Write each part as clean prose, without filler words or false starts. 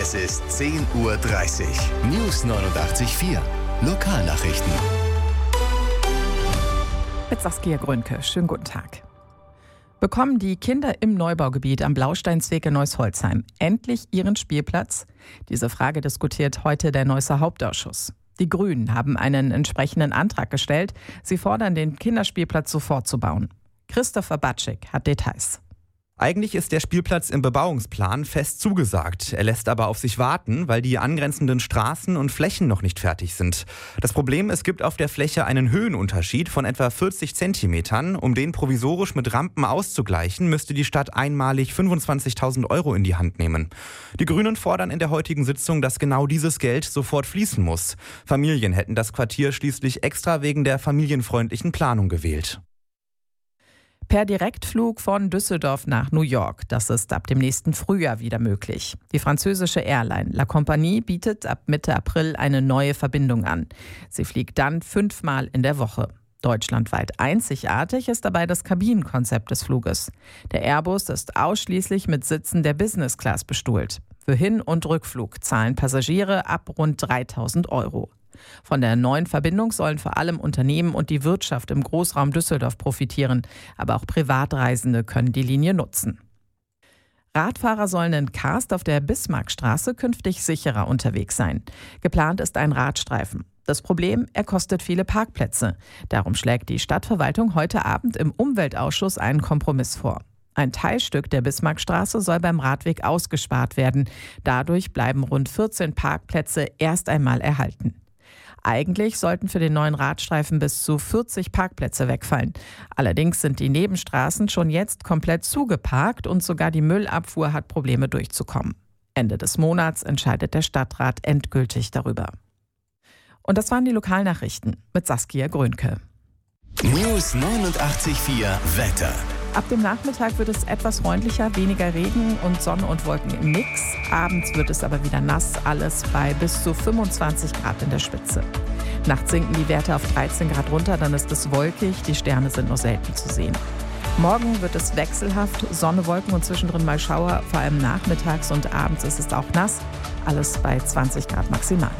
Es ist 10:30 Uhr. News 89.4. Lokalnachrichten. Mit Saskia Grönke. Schönen guten Tag. Bekommen die Kinder im Neubaugebiet am Blausteinsweg in Neuss-Holzheim endlich ihren Spielplatz? Diese Frage diskutiert heute der Neusser Hauptausschuss. Die Grünen haben einen entsprechenden Antrag gestellt. Sie fordern, den Kinderspielplatz sofort zu bauen. Christopher Batschik hat Details. Eigentlich ist der Spielplatz im Bebauungsplan fest zugesagt. Er lässt aber auf sich warten, weil die angrenzenden Straßen und Flächen noch nicht fertig sind. Das Problem, es gibt auf der Fläche einen Höhenunterschied von etwa 40 Zentimetern. Um den provisorisch mit Rampen auszugleichen, müsste die Stadt einmalig 25.000 € in die Hand nehmen. Die Grünen fordern in der heutigen Sitzung, dass genau dieses Geld sofort fließen muss. Familien hätten das Quartier schließlich extra wegen der familienfreundlichen Planung gewählt. Per Direktflug von Düsseldorf nach New York. Das ist ab dem nächsten Frühjahr wieder möglich. Die französische Airline La Compagnie bietet ab Mitte April eine neue Verbindung an. Sie fliegt dann 5-mal in der Woche. Deutschlandweit einzigartig ist dabei das Kabinenkonzept des Fluges. Der Airbus ist ausschließlich mit Sitzen der Business Class bestuhlt. Für Hin- und Rückflug zahlen Passagiere ab rund 3.000 €. Von der neuen Verbindung sollen vor allem Unternehmen und die Wirtschaft im Großraum Düsseldorf profitieren. Aber auch Privatreisende können die Linie nutzen. Radfahrer sollen in Karst auf der Bismarckstraße künftig sicherer unterwegs sein. Geplant ist ein Radstreifen. Das Problem, er kostet viele Parkplätze. Darum schlägt die Stadtverwaltung heute Abend im Umweltausschuss einen Kompromiss vor. Ein Teilstück der Bismarckstraße soll beim Radweg ausgespart werden. Dadurch bleiben rund 14 Parkplätze erst einmal erhalten. Eigentlich sollten für den neuen Radstreifen bis zu 40 Parkplätze wegfallen. Allerdings sind die Nebenstraßen schon jetzt komplett zugeparkt und sogar die Müllabfuhr hat Probleme durchzukommen. Ende des Monats entscheidet der Stadtrat endgültig darüber. Und das waren die Lokalnachrichten mit Saskia Grönke. News 89.4 Wetter. Ab dem Nachmittag wird es etwas freundlicher, weniger Regen und Sonne und Wolken im Mix. Abends wird es aber wieder nass, alles bei bis zu 25 Grad in der Spitze. Nachts sinken die Werte auf 13 Grad runter, dann ist es wolkig, die Sterne sind nur selten zu sehen. Morgen wird es wechselhaft, Sonne, Wolken und zwischendrin mal Schauer, vor allem nachmittags und abends ist es auch nass, alles bei 20 Grad maximal.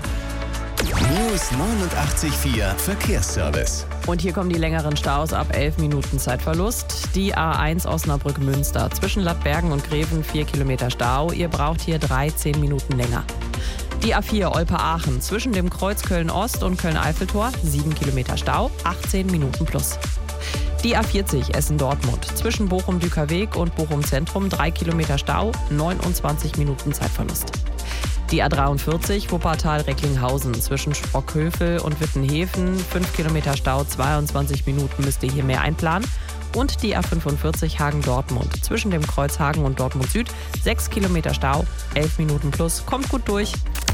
News 89.4 Verkehrsservice. Und hier kommen die längeren Staus ab 11 Minuten Zeitverlust. Die A1 Osnabrück-Münster zwischen Lappbergen und Greven 4 Kilometer Stau. Ihr braucht hier 13 Minuten länger. Die A4 Olpe-Aachen zwischen dem Kreuz Köln-Ost und Köln-Eiffeltor 7 Kilometer Stau, 18 Minuten plus. Die A40 Essen-Dortmund zwischen Bochum-Dükerweg und Bochum-Zentrum 3 Kilometer Stau, 29 Minuten Zeitverlust. Die A43 Wuppertal-Recklinghausen zwischen Sprockhövel und Wittenhäfen 5 Kilometer Stau, 22 Minuten müsst ihr hier mehr einplanen. Und die A45 Hagen-Dortmund zwischen dem Kreuz Hagen und Dortmund Süd 6 Kilometer Stau, 11 Minuten plus. Kommt gut durch.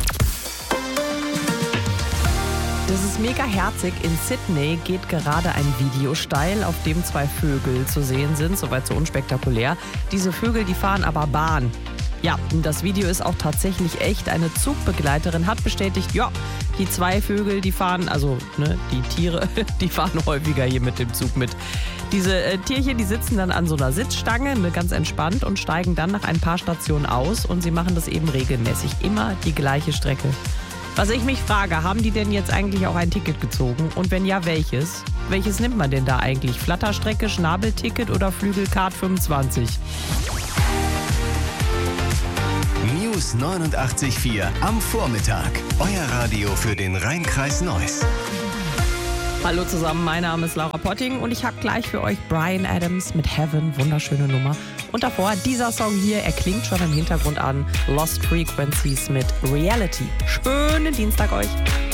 Das ist mega herzig. In Sydney geht gerade ein Video steil, auf dem 2 Vögel zu sehen sind. Soweit so unspektakulär. Diese Vögel, die fahren aber Bahn. Ja, das Video ist auch tatsächlich echt. Eine Zugbegleiterin hat bestätigt, ja, die 2 Vögel, die fahren, also die Tiere, die fahren häufiger hier mit dem Zug mit. Diese Tierchen, die sitzen dann an so einer Sitzstange, ganz entspannt und steigen dann nach ein paar Stationen aus und sie machen das eben regelmäßig, immer die gleiche Strecke. Was ich mich frage, haben die denn jetzt eigentlich auch ein Ticket gezogen? Und wenn ja, welches? Welches nimmt man denn da eigentlich? Flatterstrecke, Schnabelticket oder Flügelcard 25? News 89.4 am Vormittag. Euer Radio für den Rhein-Kreis Neuss. Hallo zusammen, mein Name ist Laura Potting und ich habe gleich für euch Bryan Adams mit Heaven, wunderschöne Nummer. Und davor dieser Song hier, er klingt schon im Hintergrund an, Lost Frequencies mit Reality. Schönen Dienstag euch.